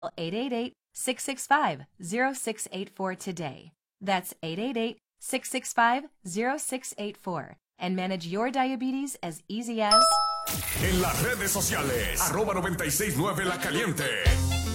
888-665-0684 today. That's 888-665-0684. And manage your diabetes as easy as... En las redes sociales, @969 La Caliente.